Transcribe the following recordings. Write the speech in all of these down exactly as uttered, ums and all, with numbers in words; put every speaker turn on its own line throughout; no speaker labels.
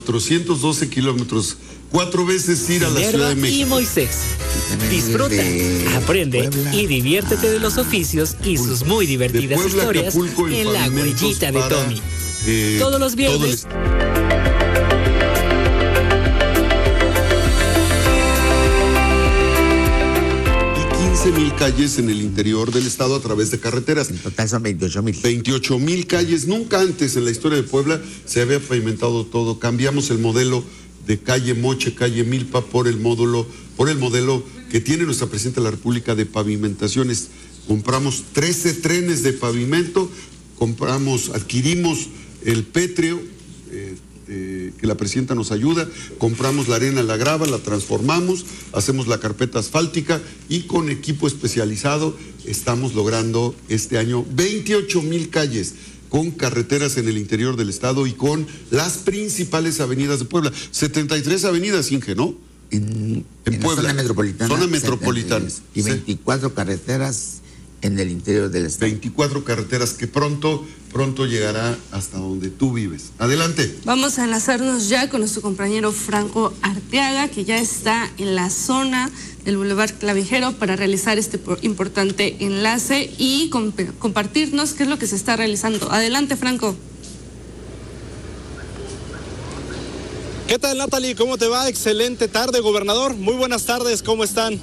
cuatrocientos doce kilómetros, cuatro veces ir a la Ciudad de México.
Y Moisés. Disfruta, aprende Puebla, y diviértete de los oficios y sus muy divertidas Puebla, historias Acapulco, en la huellita de Tommy. Eh, Todos los viernes. Todo el...
quince mil calles en el interior del estado a través de carreteras.
En total son veintiocho mil.
veintiocho mil calles. Nunca antes en la historia de Puebla se había pavimentado todo. Cambiamos el modelo de calle Moche, calle Milpa por el módulo, por el modelo que tiene nuestra presidenta de la República de pavimentaciones. Compramos trece trenes de pavimento, compramos, adquirimos el pétreo, eh, eh, que la presidenta nos ayuda, compramos la arena, la grava, la transformamos, hacemos la carpeta asfáltica y con equipo especializado estamos logrando este año veintiocho mil calles con carreteras en el interior del estado y con las principales avenidas de Puebla. setenta y tres avenidas, Inge, ¿no?
En, en, en Puebla. Zona metropolitana.
Zona metropolitana.
Y veinticuatro sí. carreteras en el interior del estado.
veinticuatro carreteras que pronto, pronto llegará hasta donde tú vives. Adelante.
Vamos a enlazarnos ya con nuestro compañero Franco Arteaga, que ya está en la zona del Boulevard Clavijero para realizar este importante enlace y comp compartirnos qué es lo que se está realizando. Adelante, Franco.
¿Qué tal, Natalie? ¿Cómo te va? Excelente tarde, gobernador. Muy buenas tardes, ¿cómo están?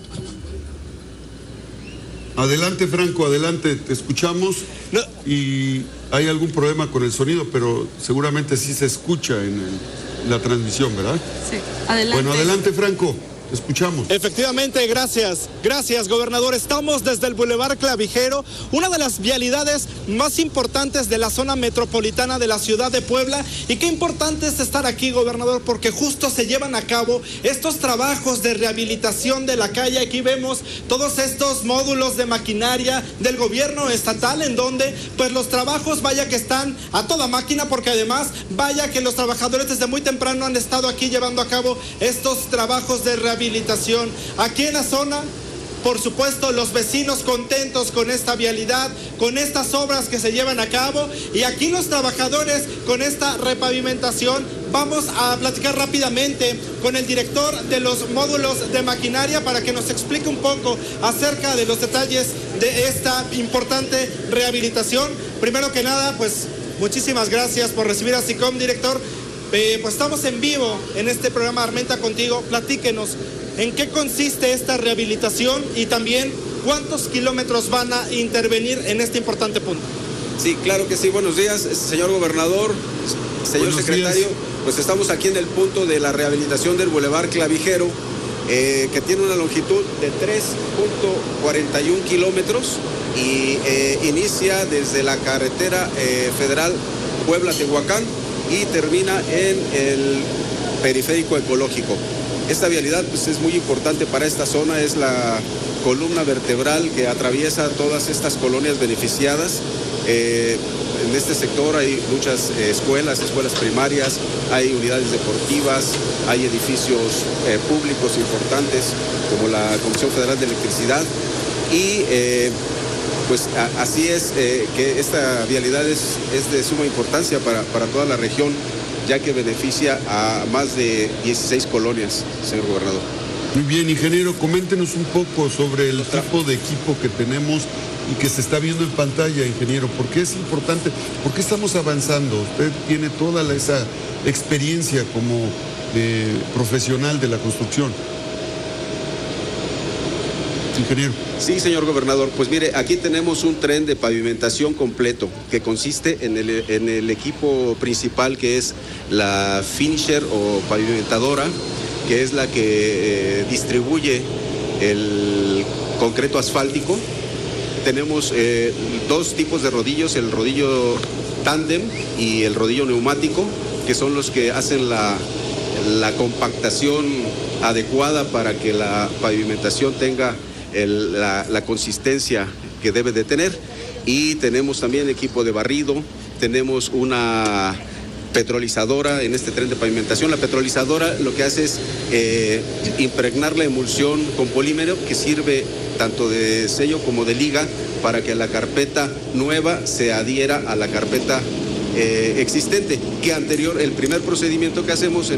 Adelante, Franco, adelante, te escuchamos. No. Y hay algún problema con el sonido, pero seguramente sí se escucha en, el, en la transmisión, ¿verdad?
Sí, adelante.
Bueno, adelante, Franco. Te escuchamos.
Efectivamente, gracias. Gracias, gobernador. Estamos desde el Boulevard Clavijero, una de las vialidades más importantes de la zona metropolitana de la ciudad de Puebla. Y qué importante es estar aquí, gobernador, porque justo se llevan a cabo estos trabajos de rehabilitación de la calle. Aquí vemos todos estos módulos de maquinaria del gobierno estatal, en donde pues los trabajos vaya que están a toda máquina, porque además vaya que los trabajadores desde muy temprano han estado aquí llevando a cabo estos trabajos de rehabilitación. Rehabilitación. Aquí en la zona, por supuesto, los vecinos contentos con esta vialidad, con estas obras que se llevan a cabo, y aquí los trabajadores con esta repavimentación. Vamos a platicar rápidamente con el director de los módulos de maquinaria para que nos explique un poco acerca de los detalles de esta importante rehabilitación. Primero que nada, pues muchísimas gracias por recibir a SICOM, director. Eh, pues estamos en vivo en este programa Armenta Contigo. Platíquenos en qué consiste esta rehabilitación y también cuántos kilómetros van a intervenir en este importante punto.
Sí, claro que sí. Buenos días, señor gobernador, señor Buenos secretario. Días. Pues estamos aquí en el punto de la rehabilitación del Boulevard Clavijero, eh, que tiene una longitud de tres punto cuarenta y un kilómetros y eh, inicia desde la carretera eh, federal Puebla-Tehuacán y termina en el periférico ecológico. Esta vialidad pues, es muy importante para esta zona, es la columna vertebral que atraviesa todas estas colonias beneficiadas. Eh, en este sector hay muchas eh, escuelas, escuelas primarias, hay unidades deportivas, hay edificios eh, públicos importantes como la Comisión Federal de Electricidad y eh, pues a, así es eh, que esta vialidad es, es de suma importancia para, para toda la región, ya que beneficia a más de dieciséis colonias, señor gobernador.
Muy bien, ingeniero, coméntenos un poco sobre el tipo de equipo que tenemos y que se está viendo en pantalla, ingeniero. ¿Por qué es importante? ¿Por qué estamos avanzando? Usted tiene toda la, esa experiencia como eh, profesional de la construcción. Ingeniero.
Sí, señor gobernador, pues mire, aquí tenemos un tren de pavimentación completo que consiste en el, en el equipo principal, que es la finisher o pavimentadora, que es la que eh, distribuye el concreto asfáltico. Tenemos eh, dos tipos de rodillos, el rodillo tándem y el rodillo neumático, que son los que hacen la, la compactación adecuada para que la pavimentación tenga El, la, la consistencia que debe de tener. Y tenemos también equipo de barrido, tenemos una petrolizadora en este tren de pavimentación. La petrolizadora lo que hace es eh, impregnar la emulsión con polímero, que sirve tanto de sello como de liga para que la carpeta nueva se adhiera a la carpeta eh, existente, que anterior, el primer procedimiento que hacemos en